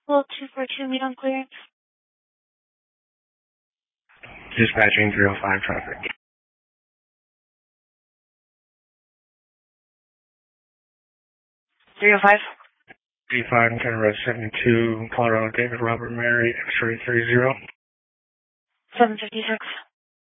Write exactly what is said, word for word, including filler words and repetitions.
Well, two four two, meet on clearance. Dispatching three oh five traffic. three oh five. three oh five, County Road seventy-two, Colorado, David Robert Mary, X-ray three zero. seven fifty-six.